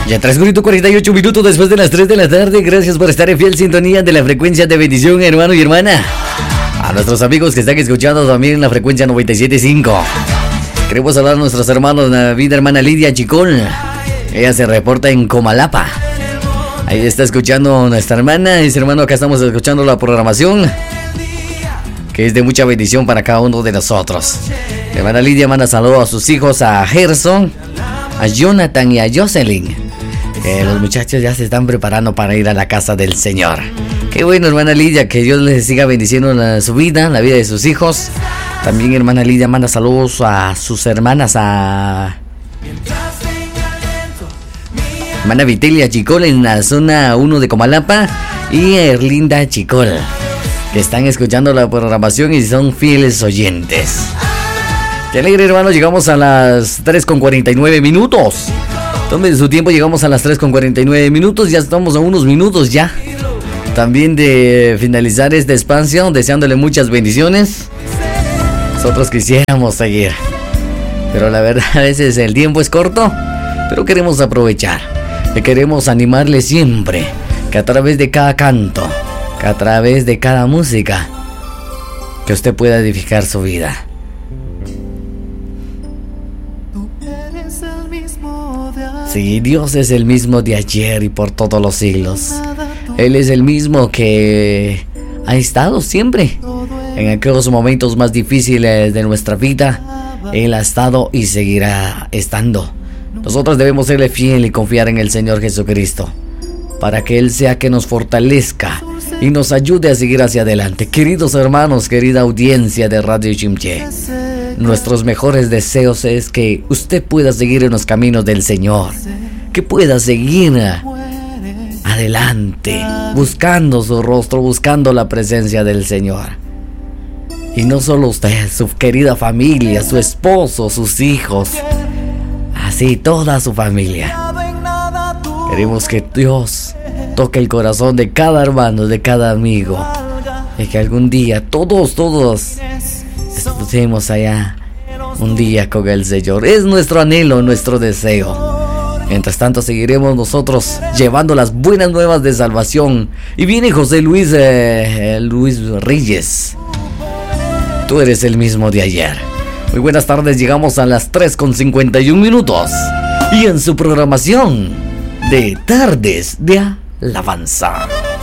Ya transcurrido 48 minutos después de las 3 de la tarde. Gracias por estar en fiel sintonía de la frecuencia de bendición, hermano y hermana. A nuestros amigos que están escuchando también en la frecuencia 97.5. Queremos saludar a nuestros hermanos David, hermana Lidia Chicol. Ella se reporta en Comalapa. Ahí está escuchando nuestra hermana. Dice, hermano, acá estamos escuchando la programación, que es de mucha bendición para cada uno de nosotros. La hermana Lidia manda saludos a sus hijos, a Gerson, a Jonathan y a Jocelyn. Los muchachos ya se están preparando para ir a la casa del Señor. Qué bueno, hermana Lidia, que Dios les siga bendiciendo su vida, la vida de sus hijos. También hermana Lidia manda saludos a sus hermanas, a hermana Vitelia Chicol en la zona 1 de Comalapa y Erlinda Chicol, que están escuchando la programación y son fieles oyentes. Qué alegre, hermano, llegamos a las 3:49 minutos. Tomen su tiempo, llegamos a las 3:49 minutos, ya estamos a unos minutos ya también de finalizar este espacio, deseándole muchas bendiciones. Nosotros quisiéramos seguir, pero la verdad a veces el tiempo es corto, pero queremos aprovechar. Le queremos animarle siempre, que a través de cada canto, que a través de cada música, que usted pueda edificar su vida. Sí, Dios es el mismo de ayer y por todos los siglos. Él es el mismo que ha estado siempre. En aquellos momentos más difíciles de nuestra vida, Él ha estado y seguirá estando. Nosotros debemos serle fiel y confiar en el Señor Jesucristo, para que Él sea que nos fortalezca y nos ayude a seguir hacia adelante. Queridos hermanos, querida audiencia de Radio Chimché, nuestros mejores deseos es que usted pueda seguir en los caminos del Señor, que pueda seguir adelante, buscando su rostro, buscando la presencia del Señor. Y no solo usted, su querida familia, su esposo, sus hijos, así toda su familia. Queremos que Dios toque el corazón de cada hermano, de cada amigo, y que algún día todos estemos allá un día con el Señor. Es nuestro anhelo, nuestro deseo. Mientras tanto seguiremos nosotros llevando las buenas nuevas de salvación. Y viene José Luis Reyes. Tú eres el mismo de ayer. Muy buenas tardes, llegamos a las 3:51 minutos. Y en su programación de Tardes de Alabanza.